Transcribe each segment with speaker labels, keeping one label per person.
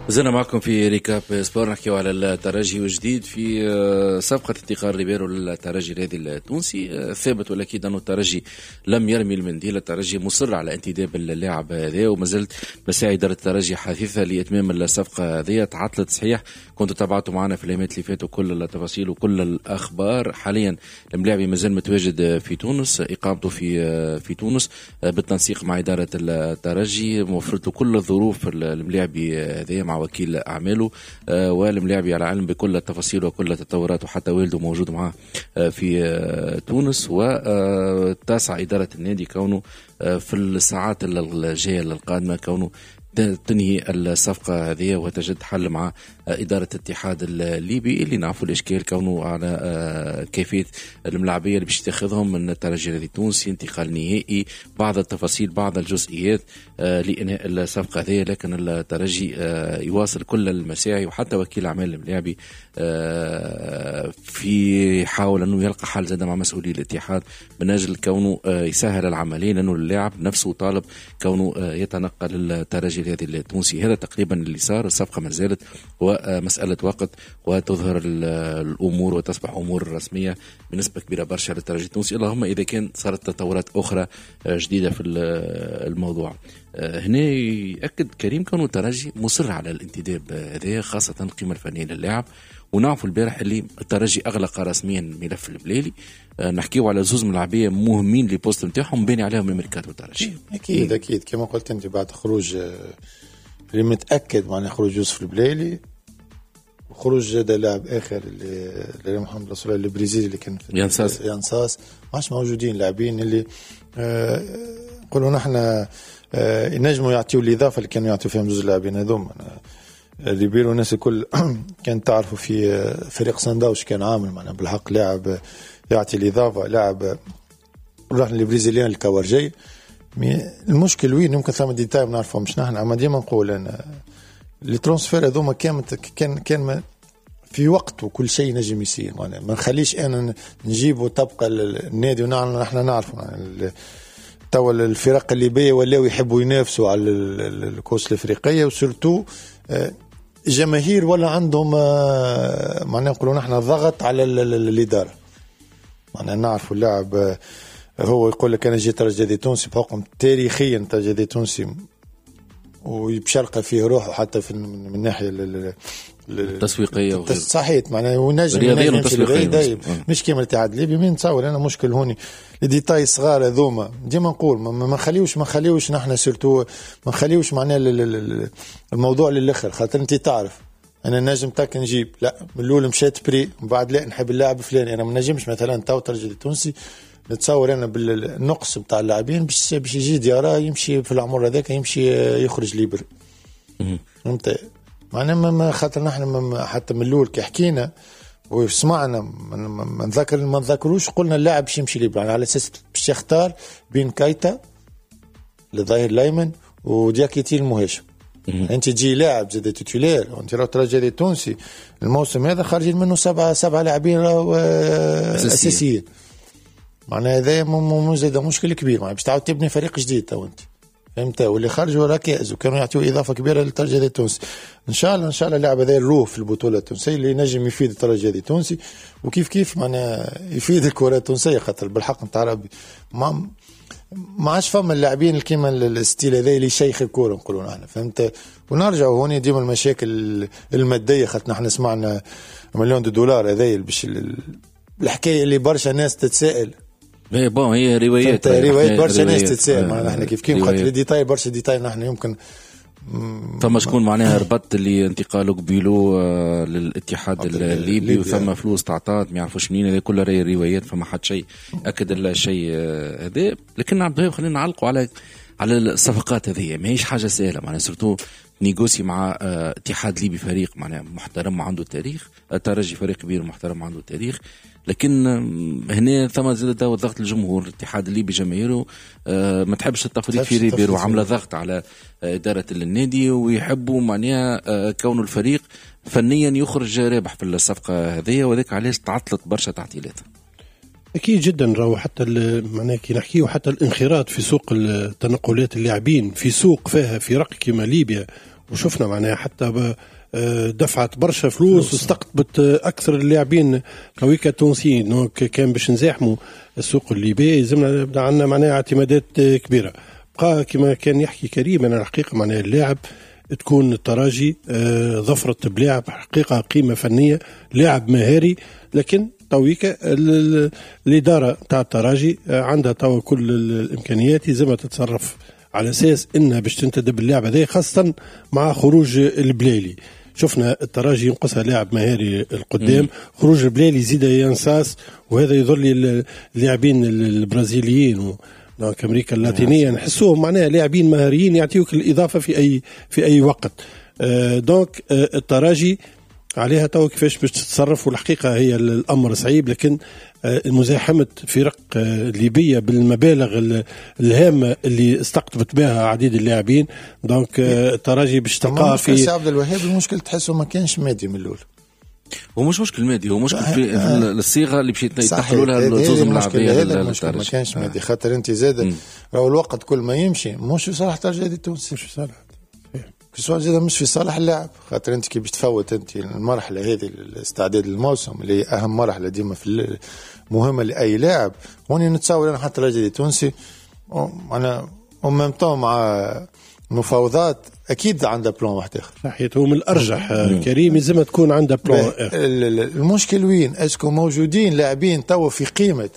Speaker 1: زلنا معكم في ريكاب سبور، نحكيو على الترجي وجديد في صفقة انتقال ريبيرو للترجي الهادي التونسي. ثابت والأكيد أنه الترجي لم يرمي المنديل، الترجي مصر على انتداب اللاعب هذا، وما زلت مساعي إدارة الترجي حثيثة لإتمام الصفقة هذه. تعطلت صحيح، كنتوا تابعتوا معنا في الأيامات اللي فاتوا كل التفاصيل وكل الأخبار. حاليا الملاعب مازال متواجد في تونس، إقامته في تونس بالتنسيق مع إدارة الترجي، موفرت له كل الظروف الملاعبي هذه مع وكيل أعماله، والملاعبي على علم بكل التفاصيل وكل التطورات، وحتى والده موجود معه في تونس. وتسعى إدارة النادي كونه في الساعات الجاية القادمة كونه تنهي الصفقة هذه وتجد حل مع إدارة الاتحاد الليبي اللي نعرفوا الإشكال كونه على كيفية الملاعبية اللي باش تاخذهم من الترجي التونسي، انتقال نهائي، بعض التفاصيل بعض الجزئيات لإنهاء الصفقة هذه. لكن الترجي يواصل كل المساعي، وحتى وكيل أعمال الملاعبي في حاول أنه يلقى حل زاد مع مسؤولي الاتحاد من أجل كونه يسهل العملية، لأنه اللاعب نفسه طالب كونه يتنقل الترجي الهادي التونسي. هذا تقريبا اللي صار. الصفقة ما زالت ومسألة وقت وتظهر الأمور وتصبح أمور رسمية بنسبة كبيرة برشا للترجي التونسي، اللهم إذا كان صارت تطورات أخرى جديدة في الموضوع. هنا يأكد كريم كونه الترجي مصر على الانتداب هذا، خاصة القيمة الفنية للاعب. ونعرفوا البارح اللي الترجي أغلق رسميا ملف البليلي، نحكيو على زوز ملاعبية مهمين لبوست نتاعهم بين عليهم الميركاتو الترجي.
Speaker 2: أكيد كما قلت أنت بعد خروج اللي متأكد معناه خروج يوسف البليلي وخروج جدا لاعب آخر اللي محمد رسول الله البرازيلي اللي كان في يانساس ماش موجودين لاعبين اللي نقولوا نحن ينجموا يعطيوا الإضافة اللي كانوا يعطيوا فيهم زوج لاعبين هذوم. ريبيرو الناس الكل كان تعرفوا في فريق سانداوش كان عامل معنا بالحق لاعب يعطي الإضافة، لاعب رحنا البرازيليان الكوارجي. المشكل وين يمكن ثم ديتاي ما نعرفهم مش نحن، اما ديما نقول انا لي ترانسفير هذوما كان في وقت وكل شيء نجم يصير. ما نخليش انا نجيبه تبقى النادي ونحن نعرف توا الفرق الليبيه ولاو يحبوا ينافسوا على الكوس الافريقيه، وسورتو جماهير ولا عندهم معناها نقولوا نحن ضغط على الاداره. معناها نعرفوا اللاعب هو يقول لك أنا جيت ترجي تونسي بحكم تاريخيا ترجي تونسي ويبشرق فيه روحه حتى في من الناحية
Speaker 1: التسويقية
Speaker 2: صحيح معناه ونجم مش كيما الاتحاد الليبي. مين نتصور أنا مشكل هوني الديتاي صغار هذوما ديما نقول ما خليوش نحن سيرتو ما نخليوش معناه الموضوع للآخر، خاطر أنت تعرف أنا نجم تاك نجيب لا من الأول مشيت بري وبعد لا نحب اللاعب فلاني. أنا ما نجمش مثلا تو ترجي تونسي نتصور أنا بالنقص بتاع اللاعبين باش يجي ديارة يمشي في العمر هذاك يمشي يخرج ليبر. فهمت معناه ما خاطر نحن حتى من الأول كي حكينا وسمعنا ما نذكروش قلنا اللاعب باش يمشي ليبر يعني على أساس باش يختار بين كايتا لظاهر لايمن ودياكيتي المهاجم. أنت تجي لاعب زاد تيتولير وأنت لو ترجي تونسي الموسم هذا خارجين منه سبعة لاعبين أساسيين. معناه هذا زاد مشكل كبير معناه باش تعاود تبني فريق جديد تو انت فهمت، واللي خرجوا ركائز وكانوا يعطيوا اضافه كبيره للترجي التونسي. ان شاء الله اللاعب هذا يروح في البطوله التونسيه اللي ينجم يفيد الترجي التونسي وكيف معناه يفيد الكره التونسيه، خاطر بالحق نتاع ربي ما عادش فما اللاعبين الكيما الستيل هذا اللي شيخ الكره نقولوا نحن فهمت. ونرجعوا هوني ديما المشاكل الماديه، خاطر نحن سمعنا $1,000,000 هذا باش الحكايه اللي برشا ناس تتسائل.
Speaker 1: هي روايات
Speaker 2: برشا ناس تتساءل معنا احنا كيف خاطر ديتاي برشا ديتاي نحن يمكن
Speaker 1: ثم شكون معناها ربط اللي انتقاله قبيلو للاتحاد الليبي وثم فلوس تعطات ما يعرفوش منين. هذه كلها روايات فما حد شيء اكد الشيء هذا. لكن نعم خلينا نعلقوا على الصفقات هذه، ما هيش حاجه سهله معناها سورتو نيغوسي مع اتحاد ليبي فريق معناها محترم عنده تاريخ، الترجي فريق كبير محترم عنده تاريخ. لكن هنا ثم زاد ضغط الجمهور، الاتحاد الليبي جماهيره ما تحبش التفريط في ريبيرو وعمل ضغط على إدارة النادي ويحبوا معناها كون الفريق فنيا يخرج رابح في الصفقة هذه، وذلك علاش تعطلت برشا تعطيلاتها.
Speaker 3: أكيد جدا راهو حتى معناها كي نحكيه حتى الانخراط في سوق التنقلات اللاعبين في سوق فيها فرق كما ليبيا وشفنا معناها حتى دفعت برشا فلوس واستقطبت اكثر اللاعبين كويكا التونسيين. دونك كان باش نزاحموا السوق الليبي لازمنا عندنا معناها اعتمادات كبيره. بقى كما كان يحكي كريم، انا الحقيقه معناها اللاعب تكون الترجي ظفرت بلاعب حقيقه قيمه فنيه، لاعب مهاري، لكن تويكا الاداره تاع الترجي عندها توا كل الامكانيات لازم تتصرف على اساس انها باش تنتدب اللعبه هذه، خاصه مع خروج البليلي. شفنا الترجي ينقصها لاعب مهاري القدام، خروج البليلي يزيد ينساس، وهذا يظل اللاعبين البرازيليين دونك امريكا اللاتينيه نحسوهم معناها لاعبين مهاريين يعطيوك الاضافه في اي وقت. دونك الترجي عليها تو كيفاش باش تتصرف، والحقيقه هي الامر صعيب، لكن مزاحمه فرق ليبيه بالمبالغ الهامه اللي استقطبت بها عديد اللاعبين، دونك الترجي باش تلقاه في
Speaker 2: عبد الوهاب. المشكل تحسه ما كانش مادي من الاول،
Speaker 1: هو مش مشكل مادي، هو مشكل في الصيغه اللي باش يتحلوا لها زوز ملاعبيه.
Speaker 2: ما كانش مادي، خاطر انت زاد راهو الوقت كل ما يمشي مش في صالح الترجي التونسي، مش في صالح كسوال زاد، مش في صالح اللاعب. خاطر انت كي باش تفوت انت المرحله هذه الاستعداد للموسم اللي هي اهم مرحله ديما في مهمه لاي لاعب. هوني نتصور انا حتى الترجي التونسي انا ممتع مع مفاوضات اكيد عندها بلان واحد اخر.
Speaker 3: صحيح، هو من الارجح كريم لازم تكون عندها بلان اخر.
Speaker 2: المشكل وين؟ اسكو موجودين لاعبين توا في قيمه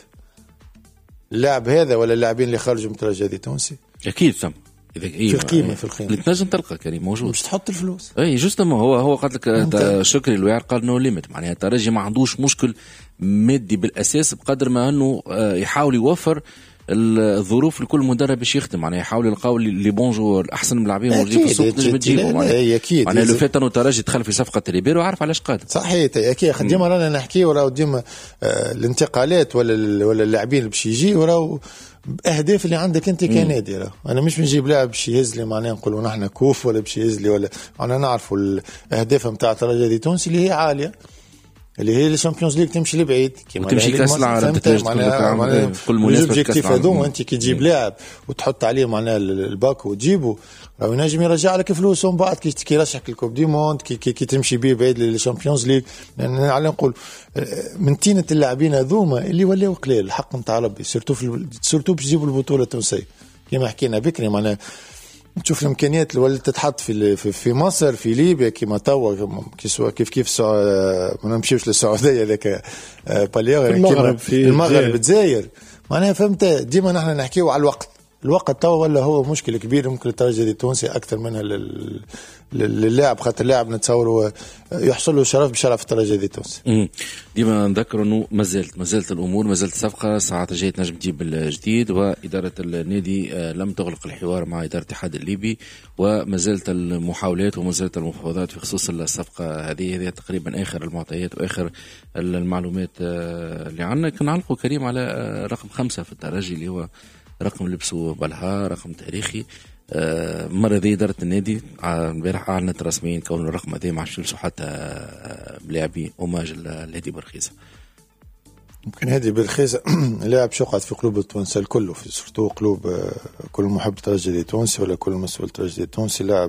Speaker 2: اللاعب هذا ولا اللاعبين اللي خرجوا من الترجي التونسي؟
Speaker 1: اكيد ثم
Speaker 2: في القيمه اللي
Speaker 1: تنجم تلقى كريم موجود،
Speaker 2: مش تحط الفلوس.
Speaker 1: اي جوستومون هو قال لك شكري الوعر قال نو ليميت، معناها الترجي ما عندوش مشكل مادي بالاساس بقدر ما انه يحاول يوفر الظروف لكل مدرب باش يخدم، معناها يحاول يلقاو لي بونجو الاحسن من اللاعبين موجودين في السوق تنجم تجيبهم. معناها لو فات انه الترجي دخل في صفقه ريبيرو عارف علاش قادر.
Speaker 2: صحيح اكيد. ديما رانا نحكيو راهو ديما الانتقالات ولا اللاعبين اللي باش يجيو راهو اهداف اللي عندك انت كنادي. انا مش بنجيب لاعب باش يهز لي معناها نقولوا نحن كوف ولا باش يهز لي، ولا انا نعرفوا الاهداف نتاع الترجي التونسي اللي هي عاليه، اللي هي الشامبيونز ليج تمشي لبعيد كيما
Speaker 1: تمشي كاس العالم
Speaker 2: معناها كل مناسبه هذوما. انت كي تجيب لاعب وتحط عليه معناها الباك وتجيبه راهو ينجم يرجع لك فلوس ومن بعد كي يرشحك الكوب دي موند كي تمشي بيه بعيد للشامبيونز ليج. يعني على نقول من تينه اللاعبين هذوما اللي ولاو قليل الحق نتاع ربي، سورتو باش يجيبوا البطوله التونسيه كيما حكينا بكري. معناها تشوف الامكانيات اللي تتحط في مصر في ليبيا كيما توا كيف ما نمشيوش للسعوديه ذاك باليوم
Speaker 3: المغرب
Speaker 2: في المغرب الجزائر. معناها فهمت ديما نحن نحكيو على الوقت توا ولا هو مشكله كبيره ممكن الترجي التونسي اكثر منها للاعب، خاطر اللاعب نتصوروا يحصل له شرف بشرف الترجي التونسي.
Speaker 1: ديما نذكر انه ما زالت الامور، ما زالت الصفقه الساعات الجايه تنجم تجيب الجديد، واداره النادي لم تغلق الحوار مع اداره الاتحاد الليبي، وما زالت المحاولات وما زالت المفاوضات في خصوص الصفقه هذه تقريبا اخر المعطيات واخر المعلومات اللي عندنا. كنعلقوا كريم على رقم 5 في الترجي اللي هو رقم لبسه بلها، رقم تاريخي. مرة ذي إدارة النادي امبارح أعلنت رسميا كون الرقم هذا ما عادش يلبسوا حتى لاعبين اوماج لهادي برخيزة.
Speaker 2: ممكن هادي برخيزة لاعب شقعد في قلوب التونسي الكل، في سورتو قلوب كل محب الترجي التونسي ولا كل مسؤول الترجي التونسي. لاعب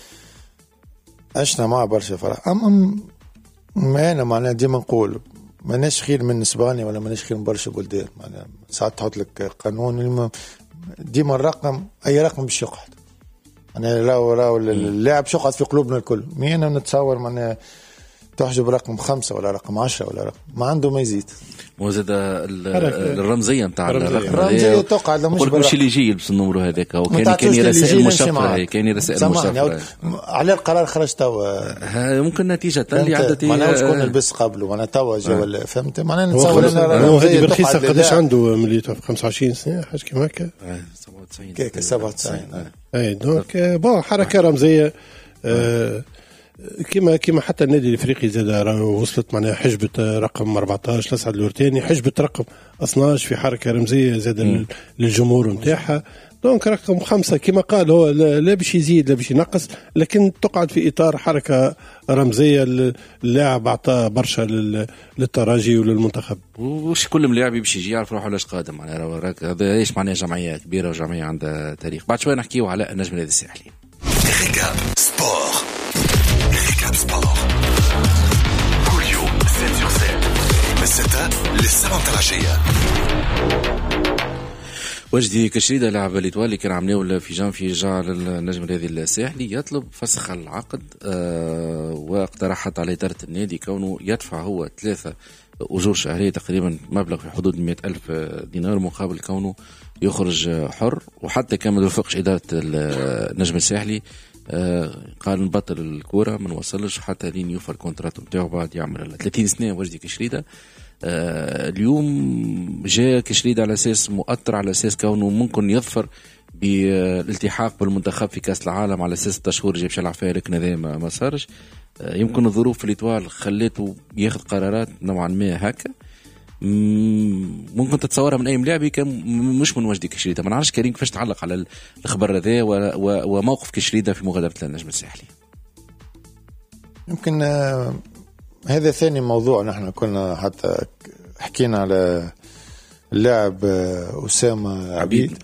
Speaker 2: عشنا معه برشا فرح. ما أنا معناها ديما نقول ماناش خير من نسباني ولا ماناش خير من برشا بلدان. معناها ساعات تحط لك قانون ديما الرقم أي رقم باش يقعد. أنا راو اللاعب شقعد في قلوبنا الكل. مين أنا نتصور معناها تحجب رقم 5 ولا رقم 10 ولا رقم ما عنده ما يزيد.
Speaker 1: وزاد الرمزيه نتاع
Speaker 2: الرقم تقعد
Speaker 1: مش اللي يجي يلبس النمرو هذاك، وكان رسائل مشفره، كان رسائل مشفره
Speaker 2: على القرار خرج توا
Speaker 1: ممكن نتيجه اللي عدت
Speaker 2: معناها شكون لبس قبله انا توا جا ولا فهمت. معناها
Speaker 3: نتصور انا هذه برخيصه قداش عنده ملي 25 سنه حاجه كيما هكا
Speaker 2: 97
Speaker 3: اي دونك بون حركه رمزيه. كما حتى النادي الافريقي زاد وصلت معناها حجبة رقم 14 لسعد الورتاني، حجبة رقم 12 في حركة رمزية زاد للجمهور نتاعها. دونك رقم 5 كما قال هو لا باش يزيد لا باش ينقص، لكن تقعد في اطار حركة رمزية. اللاعب اعطى برشا للترجي وللمنتخب،
Speaker 1: وش كل ملاعب باش يجي يعرف روحه علاش قادم. معناها هذا ايش معناها جمعية كبيرة وجمعية عندها تاريخ. بعد شوية نحكيو على النجم النادي الساحلي. وجدي كشريدة لاعب الإيطوال اللي كان عاملينه في جانفي جعل النجم الرياضي الساحلي يطلب فسخ العقد واقترحت على إدارة النادي كونه يدفع هو 3 أجور شهرية تقريبا مبلغ في حدود 100,000 دينار مقابل كونه يخرج حر. وحتى كان ما توافقش إدارة النجم الساحلي قال نبطل الكورة ما نوصلش حتى لين يوفى الكونترات نتاعو بعد يعمل 30 سنة. وجدي كشريدة اليوم جاء كشريدة على أساس مؤطر على أساس كونه ممكن يظفر بالالتحاق بالمنتخب في كأس العالم على أساس 6 شهور جاي باش يلعب فيها لكن هذا ما صارش. يمكن الظروف في الإيطوال خليته ياخذ قرارات نوعا ما هكا ممكن تتصورها من أي ملاعب كان مش من وجدي كشريدة. ما نعرفش كريم كيفاش تعلق على الخبر هذا وموقف كشريدة في مغادرة النجم الساحلي.
Speaker 2: يمكن هذا ثاني موضوع نحن كنا حتى حكينا على اللاعب أسامة عبيد.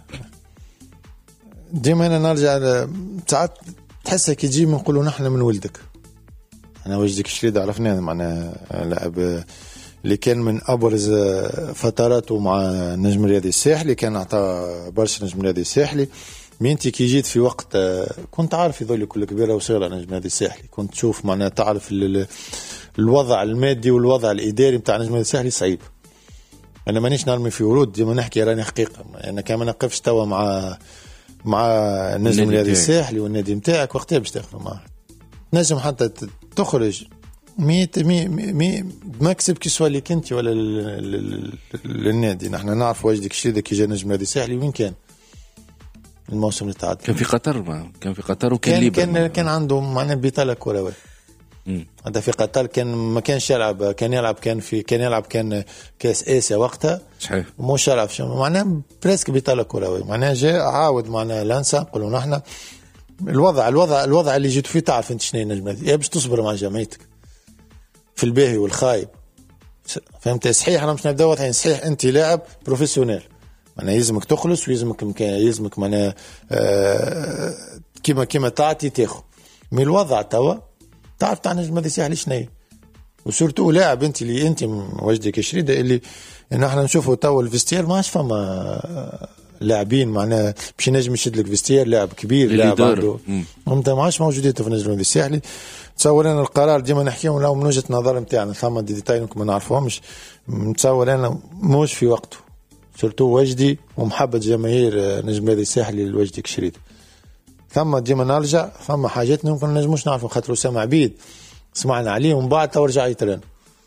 Speaker 2: ديما أنا نرجع ساعات تحسها كي تجي نقولوا نحن من ولدك. أنا وجدي كشريدة عرفناه معناه لاعب اللي كان من أبرز فتراته مع النجم الرياضي الساحلي كان أعطى برشا نجم الرياضي الساحلي. مينتي كي جيت في وقت كنت عارف يظل كل كبيرة وصغيرة نجم الرياضي الساحلي كنت تشوف معناه تعرف الوضع المادي والوضع الإداري بتاع نجم الرياضي الساحلي صعيب. أنا مانيش نرمي في ورود ديما نحكي راني حقيقة. أنا كمان نقفش توا مع النجم الرياضي الساحلي والنادي متاعك وقتها باش تاخذ معاه نجم حتى تخرج مكسب كي سوى لك انت ولا للنادي. نحن نعرف وجدك كشريدة كي جا نجم الرياضي الساحلي وين كان الموسم اللي تعدى
Speaker 1: كان في قطر كان في قطر وكان
Speaker 2: كان عنده معناه بطاله كرويه. هذا في قطر كان ما كانش يلعب كان يلعب كان كاس اسيا وقتها
Speaker 1: صحيح
Speaker 2: مش يلعب معناه بريسك بطاله كرويه. معناه جاء عاود معناه لانسا نقولوا نحن الوضع اللي جيتوا فيه تعرف انت شنو نجم يا باش تصبر مع جمعيتك في الباهي والخايب. فهمت صحيح انا مش نبدا واضحين صحيح انت لاعب بروفيسيونيل معناه يلزمك تخلص ويلزمك معناه كيما تعطي تاخذ من الوضع توا تعرف تاع نجم الساحلي شنو وسورتو لاعب انت اللي انت وجدك كشريدة اللي نحن نشوفوا توا الفيستير ماش فما لاعبين معناه باش نجم يشد لك فيستير لاعب كبير لاعب عنده انت ماش موجودين في نجم الساحلي. تصور انا القرار ديما نحكيهم لو من وجهه نظر نتاعنا ثم ديتاي ما نعرفهمش. نتصور انا مش في وقته سورتو وجدي ومحبه جماهير نجم الساحلي لوجدي كشريدة. ثم ديما نرجع ثم حاجات ممكن نجموش نعرفوا خاطر أسامة عبيد سمعنا عليه ومن بعد تورجع يترن.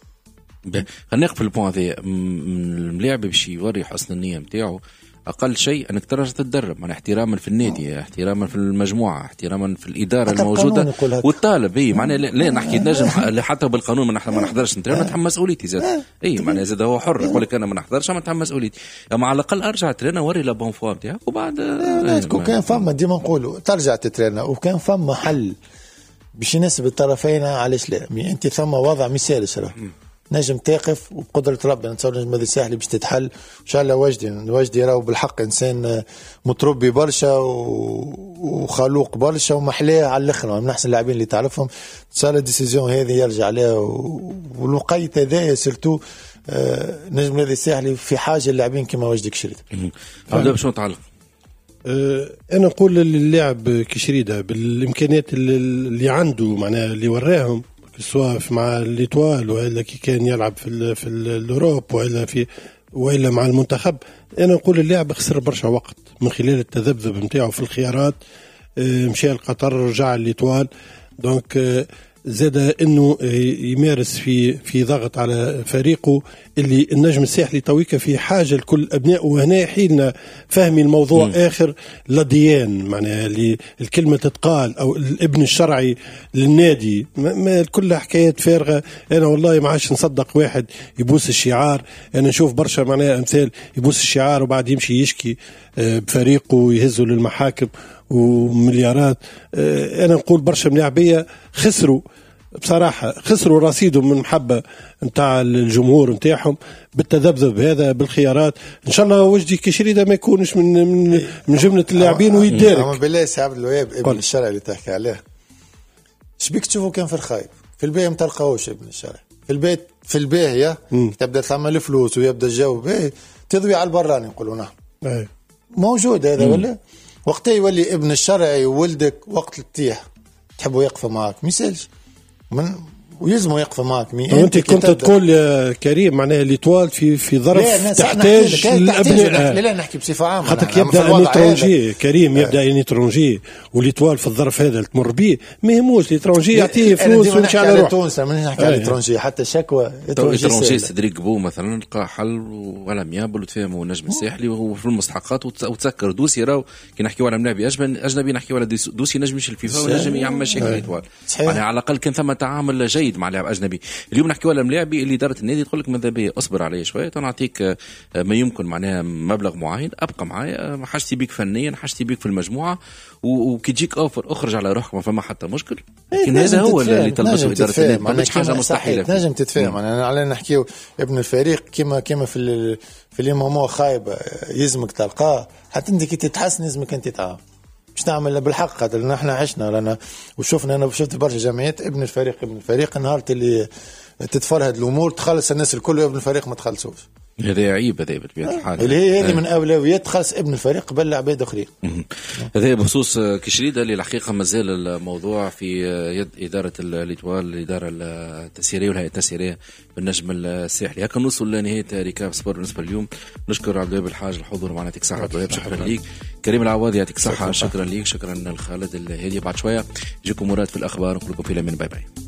Speaker 1: خلينا نقفل البوان هذا. الملاعب باش يوري حسن النية نتاعو اقل شيء انك ترجع تتدرب مع احتراما في النادي احتراما في المجموعه احتراما في الاداره الموجوده والطالب اي معناه لا نحكي نجم حتى بالقانون ما نحضرش نترينا نتحمل مسؤوليتي زاد اي معناه زاد هو حر يقول لك انا ما نحضرش ما نتحمل مسؤوليتي اما على الاقل ارجع ترينا وري لا بون فوا نتاعك وبعد
Speaker 2: كان فما ديما نقولوا ترجع تترينا وكان فما حل باش يناسب الطرفين علاش لا انت ثم وضع مثالي صراحه نجم تقف وبقدرة ربنا نتصور نجم هذا الساحلي باش تتحل إن شاء الله. وجدي راهو بالحق إنسان متربي برشا وخلوق برشا ومحلاه على الآخر من أحسن اللاعبين اللي تعرفهم. صار الديسيزيون هذه يرجع عليها والوقيت هذا سيرتو نجم هذا الساحلي في حاجة اللاعبين كما وجدي كشريدة.
Speaker 1: هذا باش نتعلق
Speaker 3: أنا نقول للاعب كشريدة بالإمكانيات اللي عنده معناها اللي وراهم سواء مع الإيطوال وإلا كي كان يلعب في الأوروب وإلا مع المنتخب. أنا نقول اللاعب خسر برشا وقت من خلال التذبذب نتاعو في الخيارات. مشى لقطر رجع الإيطوال دونك زاد انه يمارس في ضغط على فريقه اللي النجم الساحلي تويكا في حاجه لكل ابنائه. وهنا حين فهمي الموضوع اخر لديان معناها اللي الكلمه تتقال او الابن الشرعي للنادي ما كلها حكايات فارغه. انا والله ما عادش نصدق واحد يبوس الشعار. انا نشوف برشا معناها امثال يبوس الشعار وبعد يمشي يشكي بفريقه ويهزه للمحاكم ومليارات. أنا نقول برشا ملاعبية خسروا بصراحة خسروا رصيدهم من محبة نتاع الجمهور نتاعهم بالتذبذب هذا بالخيارات. إن شاء الله وجدي كشريدة ما يكونش من جملة اللاعبين ويدارك.
Speaker 2: أما بالله سعد الوهاب ابن الشرع اللي تحكي عليه شبيك تشوفه كان في الخايب في الباهي ما تلقاوش ابن الشرع في البيت في الباهية تبدأ تعمل فلوس ويبدأ الجو باهي تضوي على البراني نقولوا نحن موجود هذا ولا وقتها يولي ابن الشرعي وولدك وقت تطيح تحبوا يقف معك ما يسالش ويلزموا يقف معك.
Speaker 3: انت كنت تقول يا كريم معناها ليتوال في ظرف تحتاج الابناء.
Speaker 2: لا نحكي بصفه عامه.
Speaker 3: خاطر يبدا نيترونجي كريم يبدا نيترونجي وليتوال في الظرف هذا تمر به ما يهموش ليترونجي يعطيه فلوس ويمشي على روحه.
Speaker 2: تونس ما نحكي على ليترونجي حتى شكوى
Speaker 1: ليترونجي سيدريك بو مثلا لقى حل ولا ميابل وتفاهموا النجم الساحلي وهو في المستحقات وتسكر دوسي راهو كي نحكيو على ملاعب اجنبي نحكيو على دوسي نجم يمشي الفيفا ونجم يعمل مشاكل ليتوال يعني على الاقل كان ثم تعامل جيد مع لاعب اجنبي. اليوم نحكيو على ملاعبي اللي دارت النادي تقول لك ماذا بيا اصبر علي شويه تنعطيك ما يمكن معناها مبلغ معين ابقى معايا حاجتي بيك فنيا حاجتي بيك في المجموعه وكي تجيك اوفر اخرج على روحك ما فما حتى مشكل. لكن هذا هو اللي طلبته اداره النادي ما حاجه مستحيله
Speaker 2: تنجم تتفاهم. انا على نحكيو ابن الفريق كما في اليوم خايب يلزمك تلقاه حتى انت كي تتحسن لازمك انت تعاون مش نعمل بالحق خاطر نحن عشنا رانا وشوفنا. انا شفت برشا جمعيات ابن الفريق نهار اللي تتفرهد الامور تخلص الناس الكل ابن الفريق ما تخلصوش.
Speaker 1: هذا عيب هذا بطبيعه الحال
Speaker 2: اللي هي هذه من اولويات خلص ابن الفريق قبل العباد اخرين.
Speaker 1: هذا بخصوص كشريده اللي الحقيقه مازال الموضوع في يد اداره الاتوال الاداره التسييريه والهيئه التسييريه بالنجم الساحلي. هكا نوصل لنهايه ركاب سبور بالنسبه اليوم. نشكر عبد الوهاب الحاج الحضور معنا. يعطيك الصحه عبد الوهاب شكرا ليك. كريم العواضي يعطيك الصحه شكرا ليك. شكرا لخالد الهادي. بعد شويه يجيكم مراد في الاخبار نقول لكم في الامان باي باي.